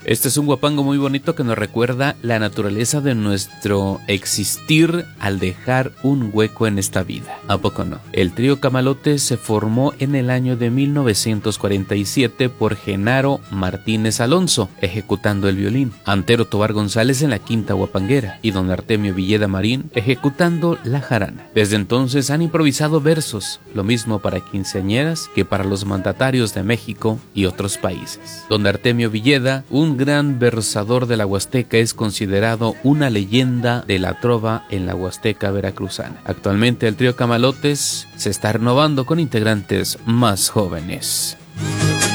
Este es un guapango muy bonito que nos recuerda la naturaleza de nuestro existir al dejar un hueco en esta vida. ¿A poco no? El trío Camalotes se formó en el año de 1947 por Genaro Martínez Alonso, ejecutando el violín, Antero Tobar González en la quinta guapanguera y don Artemio Villeda Marín ejecutando la jarana. Desde entonces han improvisado versos, lo mismo para quinceañeras que para los mandatarios de México y otros países. Don Artemio Villeda, un gran versador de la Huasteca, es considerado una leyenda de la trova en la Huasteca veracruzana. Actualmente el trío Camalotes se está renovando con integrantes más jóvenes.